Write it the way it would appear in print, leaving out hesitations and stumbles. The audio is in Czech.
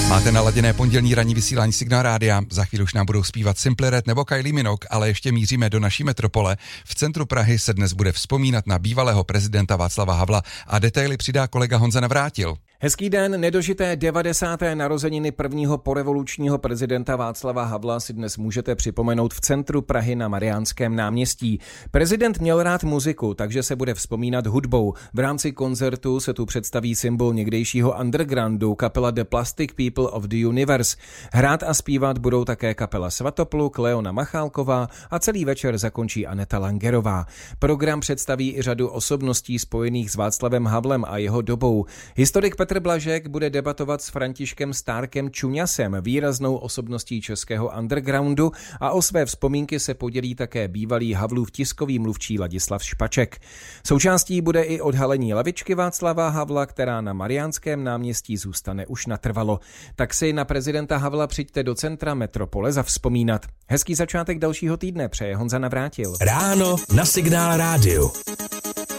Máte naladěné pondělní ranní vysílání Signál Rádia. Za chvíli už nám budou zpívat Simply Red nebo Kylie Minogue, ale ještě míříme do naší metropole. V centru Prahy se dnes bude vzpomínat na bývalého prezidenta Václava Havla a detaily přidá kolega Honza Navrátil. Hezký den, nedožité 90. narozeniny prvního porevolučního prezidenta Václava Havla si dnes můžete připomenout v centru Prahy na Mariánském náměstí. Prezident měl rád muziku, takže se bude vzpomínat hudbou. V rámci koncertu se tu představí symbol někdejšího undergroundu, kapela The Plastic People of the Universe. Hrát a zpívat budou také kapela Svatopluk, Leona Machálková a celý večer zakončí Aneta Langerová. Program představí i řadu osobností spojených s Václavem Havlem a jeho dobou. Historik Petr Blažek bude debatovat s Františkem Stárkem Čuňasem, výraznou osobností českého undergroundu, a o své vzpomínky se podělí také bývalý Havlův tiskový mluvčí Ladislav Špaček. Součástí bude i odhalení lavičky Václava Havla, která na Mariánském náměstí zůstane už natrvalo. Tak si na prezidenta Havla přijďte do centra metropole zavzpomínat. Hezký začátek dalšího týdne přeje Honza Navrátil. Ráno na Signál Rádiu.